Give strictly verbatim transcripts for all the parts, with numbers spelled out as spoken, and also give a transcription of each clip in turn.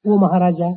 ఓ మహారాజా,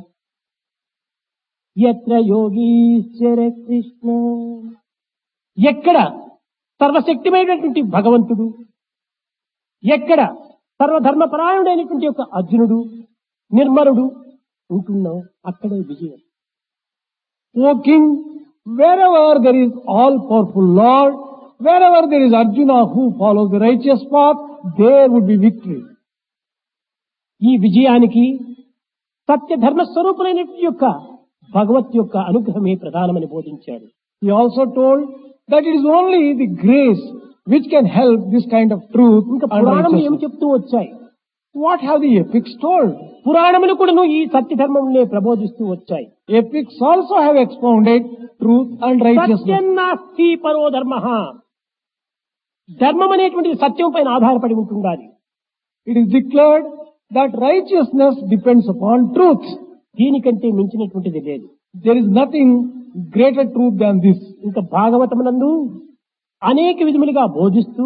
ఎత్ర యోగీశ్వర కృష్ణ, ఎక్కడ సర్వశక్తిమైనటువంటి భగవంతుడు, ఎక్కడ సర్వధర్మపరాయణుడైనటువంటి యొక్క అర్జునుడు, నిర్మలుడు ఉంటున్నావు, అక్కడే విజయం. O king, wherever there is all-powerful Lord, wherever there is Arjuna who follows the righteous path, there would be victory. ఈ విజయానికి సత్య ధర్మ స్వరూపులైనటువంటి యొక్క భగవత్ యొక్క అనుగ్రహమే ప్రధానమని బోధించారు. He also told that it is only the grace which can help this kind of truth ఇంకా and పురాణములు ఏం righteousness. చెప్తూ వచ్చాయి? What have the epics told? పురాణములు కూడా ఈ సత్య ధర్మమునే ప్రబోధిస్తూ వచ్చాయి. Epics also have expounded truth and righteousness. సత్యం నాస్తి పరో ధర్మ, ధర్మం అనేటువంటిది సత్యం పైన ఆధారపడి ఉంటుండాలి. It is declared that righteousness depends upon truth. దీనికంటే మించినటువంటిది లేదు. There is nothing greater truth than this. ఇంకా భాగవతమునందు అనేక విధములుగా బోధిస్తూ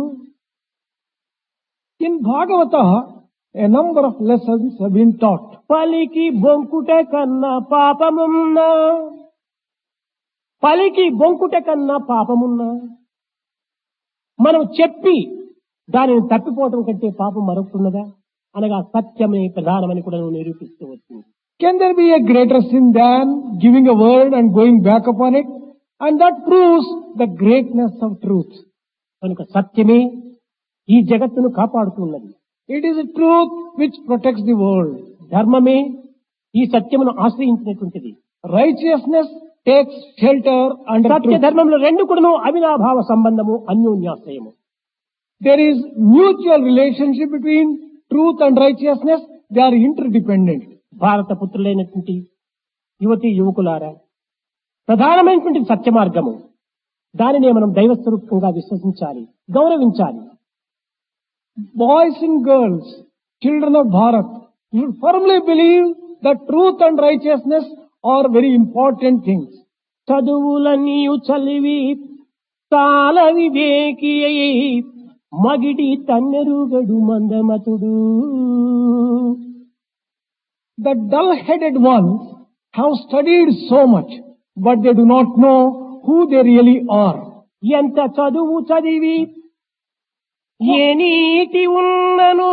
In Bhagavata, a number of lessons have been taught. పలికి బొంకుట కన్నా పాపమున్నా, పలికి బొంకుట కన్నా పాపమున్నా, మనం చెప్పి దానిని తప్పిపోవటం కంటే పాపం మరొకటున్నదా అనగా సత్యమే ప్రధానమని కూడా నిరూపిస్తూ వచ్చింది. Can there be a greater sin than giving a word and going back upon it? And that proves the greatness of truth. కనుక సత్యమే ఈ జగత్తును కాపాడుతున్నది. It is a truth which protects the world. ధర్మమే ఈ సత్యమును ఆశ్రయించినటువంటిది. Righteousness takes shelter under సత్య truth. ధర్మంలో రెండు కూడాను అవినాభావ సంబంధము, అన్యోన్యాశ్రయము. There is mutual relationship between truth and righteousness. They are interdependent. భారత పుత్రులైనటువంటి యువతి యువకులారా, ప్రధానమైనటువంటి సత్య మార్గము, దానినే మనం దైవస్వరూపంగా విశ్వసించాలి, గౌరవించాలి. Boys and girls, children of Bharat, you should firmly believe that truth and righteousness are very important things. చదువులన్నీయు చలివి చాలా వివేకి అయి మగిడి తన్నెరుగడు మందమతుడు. The dull-headed ones have studied so much, but they do not know who they really are. ఎంత చదువు చదివి ఏ నీతి ఉన్నను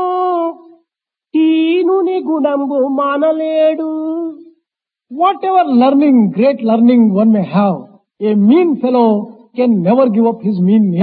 తీనుని గుణంబు మానలేడు. Whatever learning, great learning one may have, a mean fellow can never give up his mean nature.